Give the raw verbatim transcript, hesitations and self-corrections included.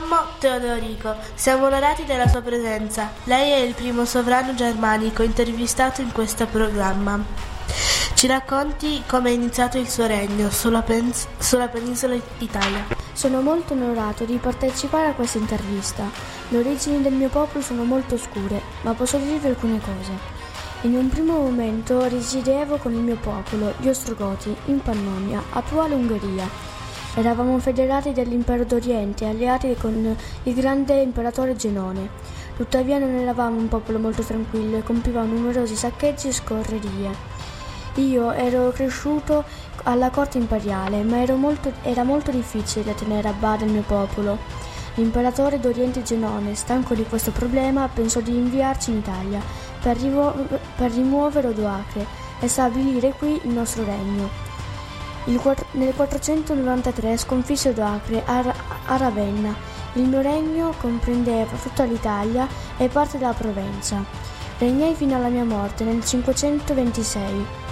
Sommo Teodorico, siamo onorati della sua presenza. Lei è il primo sovrano germanico intervistato in questo programma. Ci racconti come è iniziato il suo regno sulla, pens- sulla penisola Italia. Sono molto onorato di partecipare a questa intervista. Le origini del mio popolo sono molto oscure, ma posso dirvi alcune cose. In un primo momento risiedevo con il mio popolo, gli Ostrogoti, in Pannonia, attuale Ungheria. Eravamo federati dell'Impero d'Oriente, alleati con il grande imperatore Genone. Tuttavia non eravamo un popolo molto tranquillo e compivamo numerosi saccheggi e scorrerie. Io ero cresciuto alla corte imperiale, ma ero molto, era molto difficile tenere a bada il mio popolo. L'imperatore d'Oriente Genone, stanco di questo problema, pensò di inviarci in Italia per, rivo- per rimuovere Odoacre e stabilire qui il nostro regno. Il, nel quattrocentonovantatré sconfisse Odoacre a, a Ravenna. Il mio regno comprendeva tutta l'Italia e parte della Provenza. Regnai fino alla mia morte nel cinquecentoventisei.